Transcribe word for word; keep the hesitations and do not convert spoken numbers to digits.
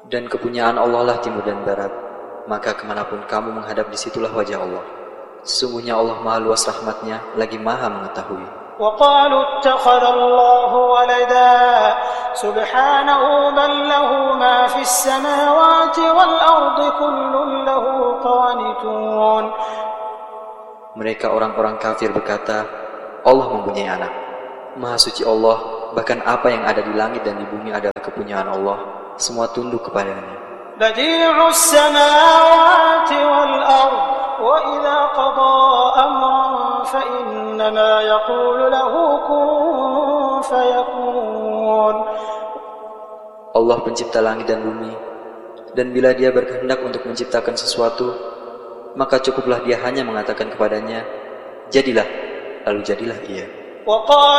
Dan kepunyaan Allah lah timur dan barat, maka kemanapun kamu menghadap disitulah wajah Allah. Sesungguhnya Allah maha luas rahmatnya, lagi maha mengetahui. وَقَالُوا اتَّخَذَ اللَّهُ وَلَدًا سُبْحَانَهُ بَل لَّهُ مَا فِي السَّمَاوَاتِ وَالْأَرْضِ كُلٌّ لَّهُ قَانِتُونَ. Mereka orang-orang kafir berkata, Allah mempunyai anak. Maha suci Allah, bahkan apa yang ada di langit dan di bumi adalah kepunyaan Allah. Semua tunduk kepadanya. بَدِيعُ السَّمَاوَاتِ وَالْأَرْضِ وَإِذَا قَضَى أَمْرًا فَإِنَّمَا يَقُولُ لَهُ كُن فَيَكُونُ. Allah pencipta langit dan bumi, dan bila Dia berkehendak untuk menciptakan sesuatu, maka cukuplah Dia hanya mengatakan kepadanya, jadilah, lalu jadilah ia.